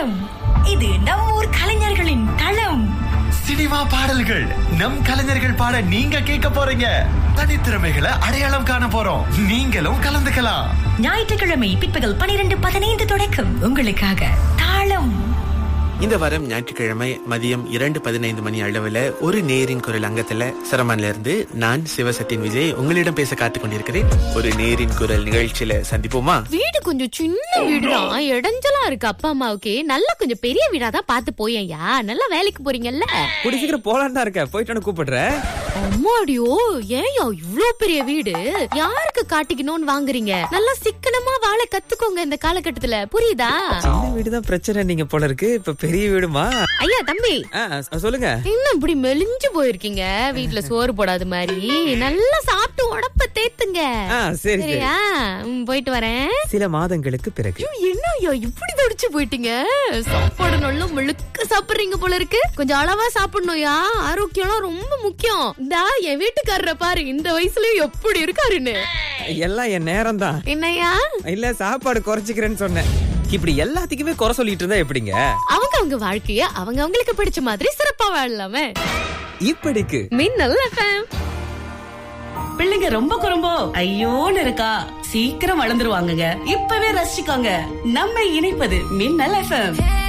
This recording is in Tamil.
களம். இது நம் ஊர் கலைஞர்களின் களம். சினிமா பாடல்கள் நம் கலைஞர்கள் பாட நீங்க கேட்க போறீங்க. தனித்திறமைகளை அடையாளம் காண போறோம். நீங்களும் கலந்துக்கலாம். ஞாயிற்றுக்கிழமை பிற்பகல் 12:15 தொடக்கம் உங்களுக்காக தாளம். இந்த வாரம் ஞாயிற்றுக்கிழமை மதியம் 2:15 மணி அளவுல ஒரு நேரின் குரல் அங்கத்துல சிரமன்ல இருந்து நான் சிவசத்தின் விஜய் உங்களிடம் பேச காத்துக் கொண்டிருக்கிறேன். ஒரு நேரின் குரல் நிகழ்ச்சியில சந்திப்போமா? வீடு கொஞ்சம் சின்ன வீடுதான், இடைஞ்சலா இருக்கு. அப்பா அம்மாவுக்கு நல்லா கொஞ்சம் பெரிய வீடா தான் பாத்து போயேன்யா. நல்லா வேலைக்கு போறீங்கல்ல, கூடி சீக்கிரம் போலான்னு தான் இருக்க. போயிட்டு கூப்பிடுறேன். அம்மாடியோ, ஏன்யா இவ்ளோ பெரிய வீடு யாருக்கு காட்டிக்கணும்னு வாங்குறீங்க? நல்லா சிக்கனமா வாழ கத்துக்கோங்க இந்த காலகட்டத்துல, புரியுதா? சின்ன வீடுதான் பிரச்சனை நீங்க போல இருக்கு. இப்ப பெரிய வீடுமா? ஐயா தம்பி, சொல்லுங்க. இன்னும் இப்படி மெலிஞ்சு போயிருக்கீங்க, வீட்டுல சோறு போடாத மாதிரி. நல்லா சாப்பிட்டு உடம்ப தேத்துங்க. சரியா? போயிட்டு வரேன். சில மாதங்களுக்கு பிறகு. என்ன ஐயா இப்படி தடிச்சு போயிட்டீங்க? சாப்பாடு நல்லா முழுக்க சாப்பிடுறீங்க போல இருக்கு. கொஞ்சம் அளவா சாப்பிடணும்யா, ஆரோக்கியம் ரொம்ப முக்கியம். இந்தா என் வீட்டுக்காரரை பாரு, இந்த வயசுலயும் எப்படி இருக்காருன்னு. எல்லாம் என் நேரம் தான். என்னையா? இல்ல, சாப்பாடு குறைச்சிக்கிறேன்னு சொன்னேன். இப்படி எல்லாத்துக்குமே குறை சொல்லிட்டு இருந்தா எப்படிங்க? அவங்க வாழ்க்கைய அவங்க அவங்களுக்கு பிடிச்ச மாதிரி சிறப்பா வாழலாமே. இப்படிக்கு மின்னல் FM. பிள்ளைங்க ரொம்ப குறும்போ ஐயோன்னு இருக்கா, சீக்கிரம் வளர்ந்துருவாங்க. இப்பவே ரசிச்சுக்கோங்க. நம்ம இணைப்பது மின்னல் FM.